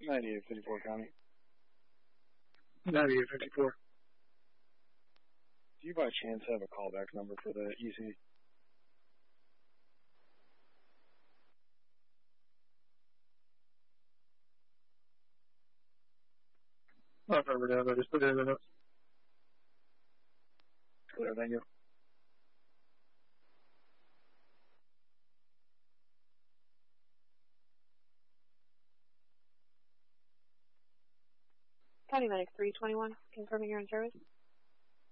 9854 County. 9854. Do you by chance have a callback number for the EC? Affirmative. I just put it in the notes. Clear, thank you. County Medic 321, confirming you're in service.